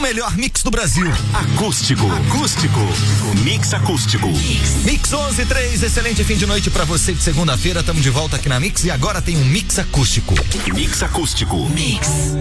melhor mix do Brasil. Acústico. Mix acústico. Mix 11:03, excelente fim de noite pra você de segunda-feira. Tamo de volta aqui na Mix e agora tem um mix acústico. Mix acústico. Mix.